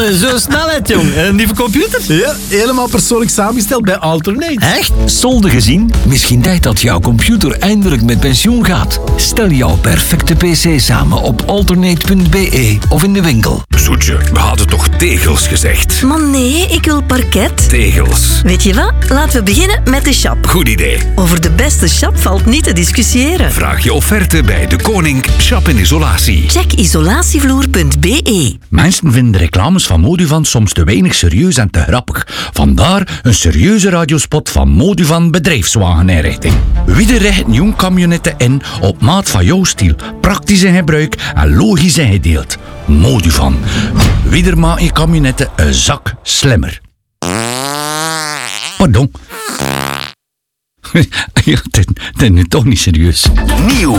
Zo snelheid, jong. Een nieuwe computer? Ja, helemaal persoonlijk samengesteld bij Alternate. Echt? Solde gezien? Misschien tijd dat jouw computer eindelijk met pensioen gaat. Stel jouw perfecte pc samen op alternate.be of in de winkel. Zoetje, we hadden toch tegels gezegd? Maar nee, ik wil parket. Tegels. Weet je wat? Laten we beginnen met de shop. Goed idee. Over de beste shop valt niet te discussiëren. Vraag je offerte bij De Koning, Shop en Isolatie. Check isolatievloer.be. Mensen vinden reclames van Moduvan soms te weinig serieus en te grappig. Vandaar een serieuze radiospot van Moduvan Bedrijfswageninrichting. Wie richt nieuwe camionetten in op maat van jouw stijl, praktisch in gebruik en logisch ingedeeld. Moduvan. Wie maakt je camionetten een zak slimmer. Pardon. Ja, het is nu toch niet serieus. Nieuw.